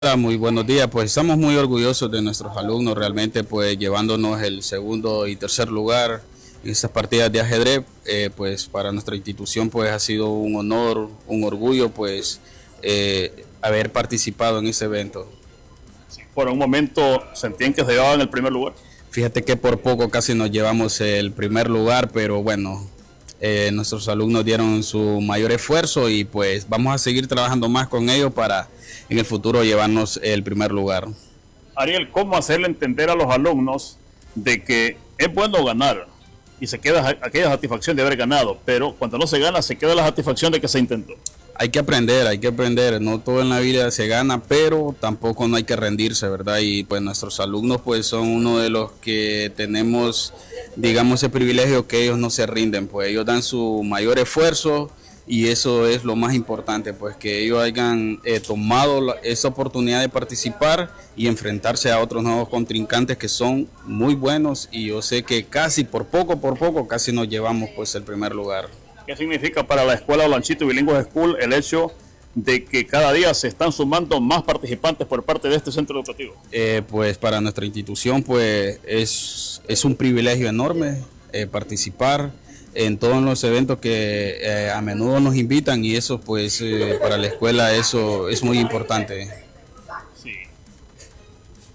Hola, muy buenos días. Pues estamos muy orgullosos de nuestros alumnos, realmente pues llevándonos el segundo y tercer lugar en estas partidas de ajedrez. Pues para nuestra institución pues ha sido un honor, un orgullo pues haber participado en ese evento. Por un momento sentían que se llevaban el primer lugar. Fíjate que por poco casi nos llevamos el primer lugar, pero bueno, nuestros alumnos dieron su mayor esfuerzo y pues vamos a seguir trabajando más con ellos para en el futuro llevarnos el primer lugar. Ariel, ¿cómo hacerle entender a los alumnos de que es bueno ganar y se queda aquella satisfacción de haber ganado, pero cuando no se gana se queda la satisfacción de que se intentó? Hay que aprender, no todo en la vida se gana, pero tampoco no hay que rendirse, ¿verdad? Y pues nuestros alumnos pues son uno de los que tenemos, digamos, el privilegio que ellos no se rinden, pues ellos dan su mayor esfuerzo y eso es lo más importante, pues que ellos hayan tomado esa oportunidad de participar y enfrentarse a otros nuevos contrincantes que son muy buenos y yo sé que casi por poco, casi nos llevamos pues el primer lugar. ¿Qué significa para la escuela Olanchito Bilingüe School el hecho de que cada día se están sumando más participantes por parte de este centro educativo? Pues para nuestra institución pues es un privilegio enorme participar en todos los eventos que a menudo nos invitan y eso pues para la escuela eso es muy importante.